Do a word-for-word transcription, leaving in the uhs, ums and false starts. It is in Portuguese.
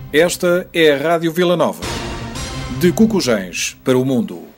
Esta é a Rádio Vila Nova. De Cocujães para o mundo.